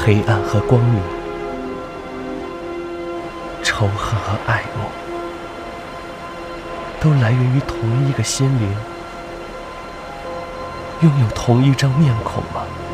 黑暗和光明，仇恨和爱慕，都来源于同一个心灵，拥有同一张面孔吗？